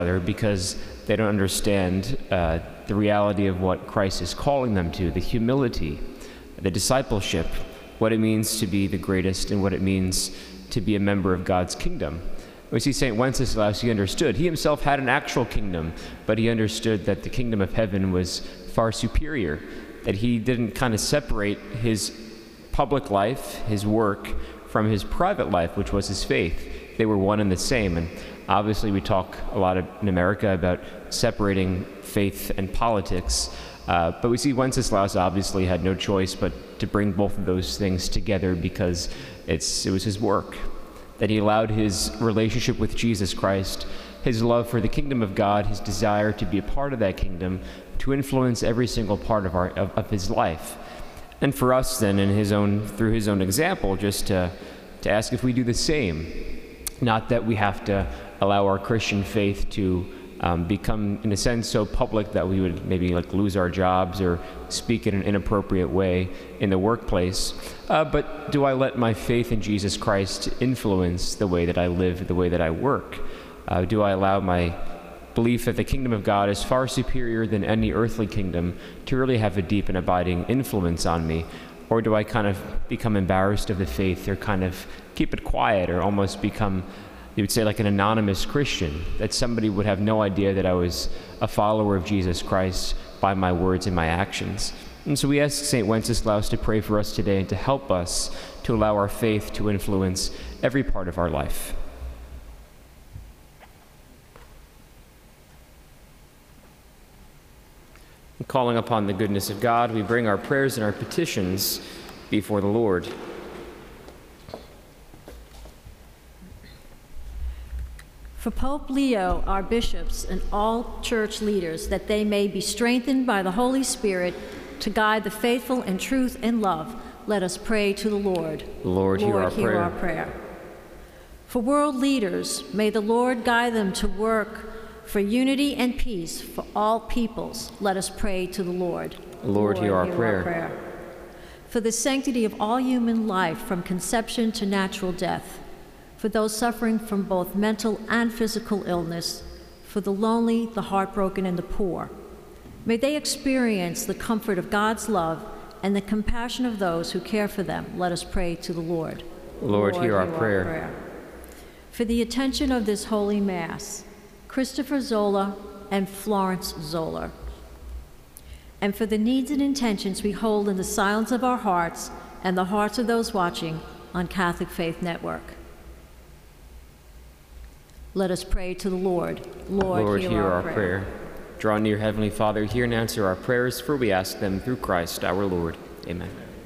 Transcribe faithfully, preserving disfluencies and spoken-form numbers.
other because they don't understand uh, the reality of what Christ is calling them to, the humility, the discipleship, what it means to be the greatest and what it means to be a member of God's kingdom. We see Saint Wenceslaus, he understood. He himself had an actual kingdom, but he understood that the kingdom of heaven was far superior, that he didn't kind of separate his public life, his work, from his private life, which was his faith. They were one and the same. And obviously we talk a lot of, in America about separating faith and politics, uh, but we see Wenceslaus obviously had no choice but to bring both of those things together because it's, it was his work, that he allowed his relationship with Jesus Christ, his love for the kingdom of God, his desire to be a part of that kingdom, to influence every single part of, our, of, of his life. And for us then, in his own, through his own example, just to, to ask if we do the same. Not that we have to allow our Christian faith to um, become, in a sense, so public that we would maybe like lose our jobs or speak in an inappropriate way in the workplace. Uh, but do I let my faith in Jesus Christ influence the way that I live, the way that I work? Uh, do I allow my belief that the kingdom of God is far superior than any earthly kingdom to really have a deep and abiding influence on me? Or do I kind of become embarrassed of the faith or kind of keep it quiet or almost become, you would say, like an anonymous Christian, that somebody would have no idea that I was a follower of Jesus Christ by my words and my actions? And so we ask Saint Wenceslaus to pray for us today and to help us to allow our faith to influence every part of our life. Calling upon the goodness of God, we bring our prayers and our petitions before the Lord. For Pope Leo, our bishops, and all church leaders, that they may be strengthened by the Holy Spirit to guide the faithful in truth and love, let us pray to the Lord. Lord, Lord, hear our hear prayer. our prayer. For world leaders, may the Lord guide them to work for unity and peace for all peoples. Let us pray to the Lord. Lord, hear our prayer. prayer. For the sanctity of all human life from conception to natural death, for those suffering from both mental and physical illness, for the lonely, the heartbroken, and the poor. May they experience the comfort of God's love and the compassion of those who care for them. Let us pray to the Lord. Lord, Lord hear, our, hear prayer. our prayer. For the attention of this holy Mass, Christopher Zola and Florence Zola, and for the needs and intentions we hold in the silence of our hearts and the hearts of those watching on Catholic Faith Network. Let us pray to the Lord. Lord, Lord hear, hear our, our prayer. prayer. Draw near, Heavenly Father, hear and answer our prayers, for we ask them through Christ our Lord. Amen.